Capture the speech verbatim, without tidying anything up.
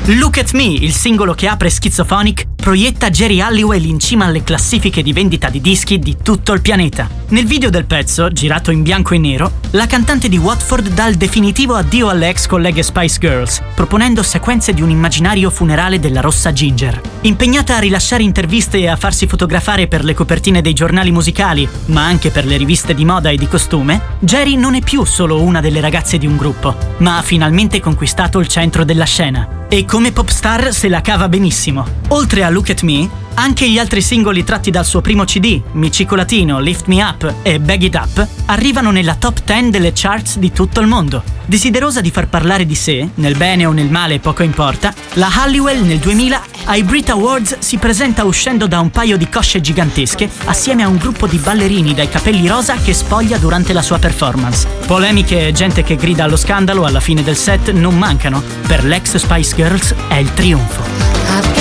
Look at Me, il singolo che apre Schizophonic, proietta Geri Halliwell in cima alle classifiche di vendita di dischi di tutto il pianeta. Nel video del pezzo, girato in bianco e nero, la cantante di Watford dà il definitivo addio alle ex colleghe Spice Girls, proponendo sequenze di un immaginario funerale della rossa Ginger. Impegnata a rilasciare interviste e a farsi fotografare per le copertine dei giornali musicali, ma anche per le riviste di moda e di costume, Geri non è più solo una delle ragazze di un gruppo, ma ha finalmente conquistato il centro della scena. E come pop star se la cava benissimo. Oltre a Look at Me, anche gli altri singoli tratti dal suo primo C D, Mi Cicolatino, Lift Me Up e Bag It Up, arrivano nella top dieci delle charts di tutto il mondo. Desiderosa di far parlare di sé, nel bene o nel male poco importa, la Halliwell nel duemila ai Brit Awards si presenta uscendo da un paio di cosce gigantesche assieme a un gruppo di ballerini dai capelli rosa che spoglia durante la sua performance. Polemiche e gente che grida allo scandalo alla fine del set non mancano. Per l'ex Spice Girls è il trionfo.